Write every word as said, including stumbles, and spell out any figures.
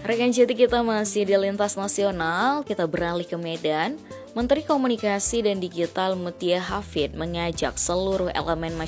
Rekan Jati, kita masih di lintas nasional, kita beralih ke Medan. Menteri Komunikasi dan Digital Mutia Hafid mengajak seluruh elemen masyarakat